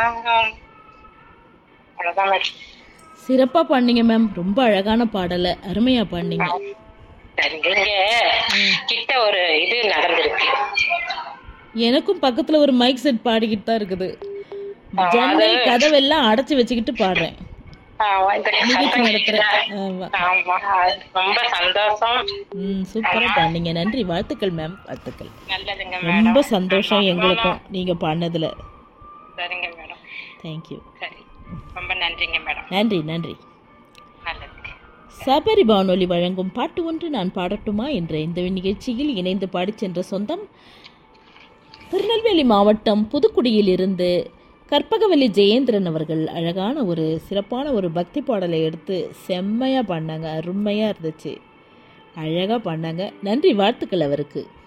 அவ்வளவுதான் மேடம். சிறப்பாக பாடினீங்க மேம். ரொம்ப அழகான பாடலை அருமையாக பாடினீங்க. சரிங்க. கிட்ட ஒரு இது நடந்திருக்கு. எனக்கும் பக்கத்தில் ஒரு மைக் செட் பாடிக்கிட்டு தான் இருக்குது. ஜன்னல் கதவெல்லாம் அடைச்சி வச்சுக்கிட்டு பாடுறேன். நிகழ்ச்சி நடத்துறேன். ஆமா. ரொம்ப சந்தோஷம். சூப்பரா பாடுனீங்க. நன்றி, வாழ்த்துக்கள் மேம், வாழ்த்துக்கள். நல்லதுங்க ரொம்ப மேடம். சந்தோஷம் எங்களுக்கும் நீங்க பாடினதுல. சரிங்க மேடம். தேங்க்யூ. சரி, ரொம்ப நன்றிங்க மேடம். நன்றி நன்றி. நல்லதுங்க. சபரி வானொலி வழங்கும் பாட்டு ஒன்று நான் பாடட்டுமா என்ற இந்த நிகழ்ச்சியில் இணைந்து பாடிச் சென்ற சொந்தம் திருநெல்வேலி மாவட்டம் புதுக்குடியில் இருந்து கற்பகவல்லி ஜெயேந்திரன் அவர்கள் அழகான ஒரு சிறப்பான ஒரு பக்தி பாடலை எடுத்து செம்மையாக பாடினாங்க. அருமையாக இருந்துச்சு, அழகாக பாடினாங்க. நன்றி, வாழ்த்துக்கள் அவருக்கு.